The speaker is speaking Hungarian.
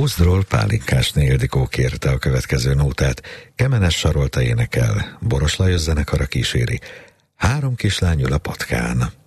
Búzdról Pálinkásné Ildikó kérte a következő nótát. Kemenes Sarolta énekel, Boros Lajos zenekara kíséri. Három kislány ül a patkán.